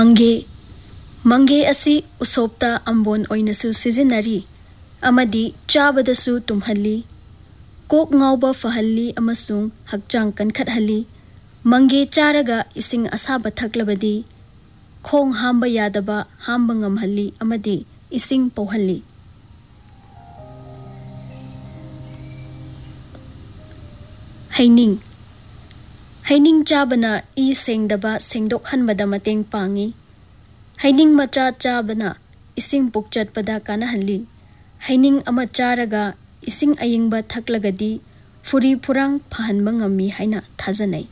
Mange asi usopta ambon oinasu sizinari amadi chabadasu tumhalli kok ngauba fahalli amasung hakchang kankhathalli mange charaga ising asaba thaklabadi khong hamba yadaba hamba ngamhalli amadi ising pauhalli Haining chabana I sengdaba sengdok hanbada mateng pangi Haining macha chabana ising pukchatpada kanahalli Haining ama charaga ising ayingba thaklagadi furi purang phahanba ngammi haina thajanai